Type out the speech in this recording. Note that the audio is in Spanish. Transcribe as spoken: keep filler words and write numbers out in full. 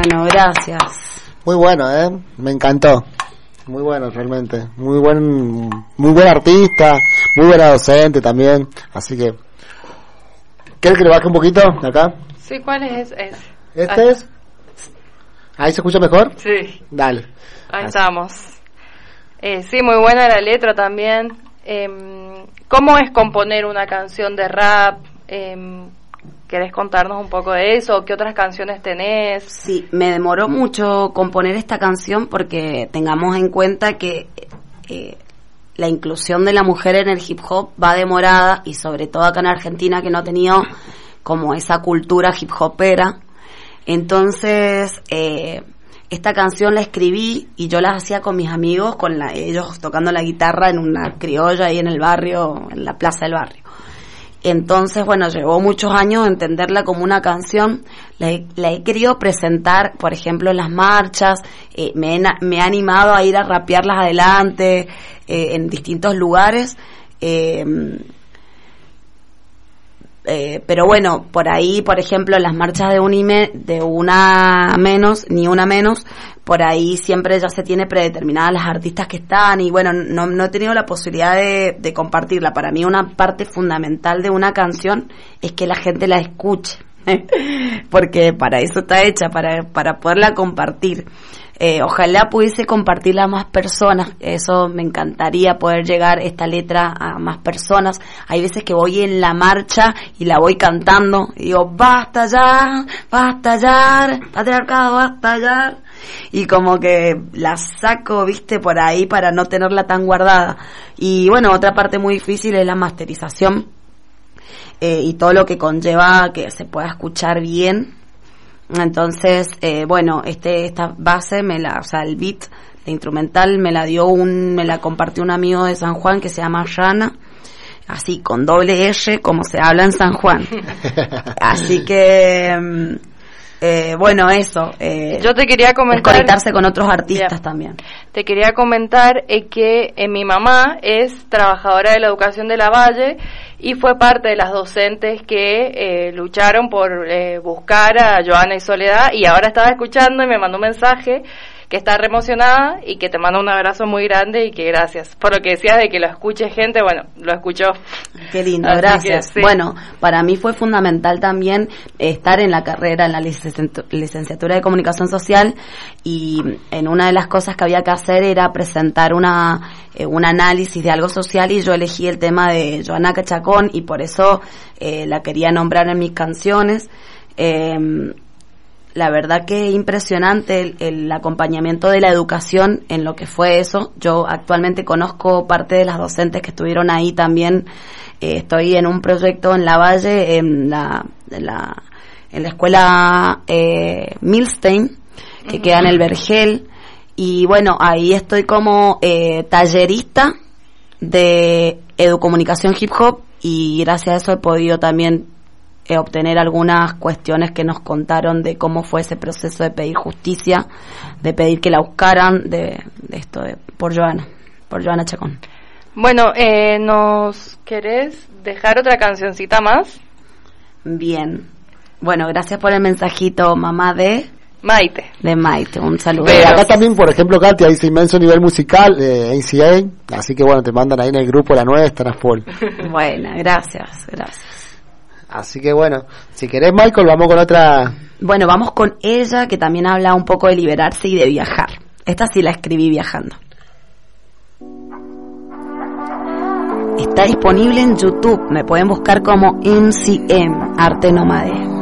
Bueno, gracias. Muy bueno, ¿eh? Me encantó. Muy bueno, realmente. Muy buen, muy buen artista, muy buena docente también. Así que, ¿quieres que le baje un poquito de acá? Sí, ¿cuál es? es? ¿Este Ahí. es? ¿Ahí se escucha mejor? Sí. Dale. Ahí Así. estamos. Eh, sí, muy buena la letra también. Eh, ¿Cómo es componer una canción de rap? Eh, ¿Querés contarnos un poco de eso? ¿Qué otras canciones tenés? Sí, me demoró mucho componer esta canción porque tengamos en cuenta que eh, la inclusión de la mujer en el hip hop va demorada, y sobre todo acá en Argentina, que no ha tenido como esa cultura hip hopera. Entonces, eh, esta canción la escribí y yo la hacía con mis amigos, con la, ellos tocando la guitarra en una criolla ahí en el barrio, en la plaza del barrio. Entonces, bueno, llevó muchos años entenderla como una canción. La he, la he querido presentar, por ejemplo, en las marchas. Eh, me, he, me he animado a ir a rapearlas adelante eh, en distintos lugares. Eh, eh, pero bueno, por ahí, por ejemplo, en las marchas de, unime, de una menos, ni una menos, por ahí siempre ya se tiene predeterminadas las artistas que están, y bueno, no, no he tenido la posibilidad de, de compartirla. Para mí una parte fundamental de una canción es que la gente la escuche, porque para eso está hecha, para, para poderla compartir. Eh, ojalá pudiese compartirla a más personas, eso me encantaría, poder llegar esta letra a más personas. Hay veces que voy en la marcha y la voy cantando y digo, basta ya, basta ya, patriarcado, basta ya, y como que la saco, viste, por ahí para no tenerla tan guardada. Y bueno, otra parte muy difícil es la masterización eh, y todo lo que conlleva que se pueda escuchar bien. Entonces, eh, bueno, este esta base me la, o sea, el beat, la instrumental me la dio un, me la compartió un amigo de San Juan que se llama Yana, así con doble S como se habla en San Juan. Así que eh, bueno, eso. Eh, Yo te quería comentar, conectarse con otros artistas yeah. también. Te quería comentar eh, que eh, mi mamá es trabajadora de la educación de la Valle y fue parte de las docentes que eh, lucharon por eh, buscar a Joana y Soledad, y ahora estaba escuchando y me mandó un mensaje que está re emocionada y que te manda un abrazo muy grande y que gracias. Por lo que decías de que lo escuche gente, bueno, lo escuchó. Qué lindo, Así gracias. Que, sí. Bueno, para mí fue fundamental también estar en la carrera, en la licenciatura de Comunicación Social, y en una de las cosas que había que hacer era presentar una eh, un análisis de algo social, y yo elegí el tema de Joana Chacón y por eso eh, la quería nombrar en mis canciones. Eh, La verdad que es impresionante el, el acompañamiento de la educación en lo que fue eso. Yo actualmente conozco parte de las docentes que estuvieron ahí también. Eh, estoy en un proyecto en La Valle, en la, en la, en la escuela eh, Milstein, que uh-huh. queda en el Vergel. Y bueno, ahí estoy como eh, tallerista de educomunicación hip hop, y gracias a eso he podido también Eh, obtener algunas cuestiones que nos contaron de cómo fue ese proceso de pedir justicia, de pedir que la buscaran, de, de esto de, por Joana, por Joana Chacón. Bueno, eh, ¿nos querés dejar otra cancioncita más? Bien. Bueno, gracias por el mensajito, mamá de... Maite. De Maite, un saludo. Eh, acá también, por ejemplo, Katia dice inmenso nivel musical, eh, A C A, así que bueno, te mandan ahí en el grupo La Nuestra, full. Bueno, gracias, gracias. Así que bueno, si querés, Michael, vamos con otra. Bueno, vamos con ella, que también habla un poco de liberarse y de viajar. Esta sí la escribí viajando. Está disponible en YouTube, me pueden buscar como M C M, Arte Nómade.